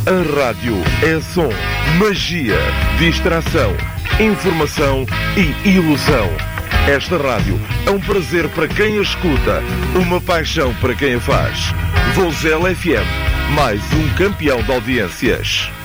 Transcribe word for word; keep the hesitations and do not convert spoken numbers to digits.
A rádio é som, magia, distração, informação e ilusão. Esta rádio é um prazer para quem a escuta, uma paixão para quem a faz. Vozela F M, mais um campeão de audiências.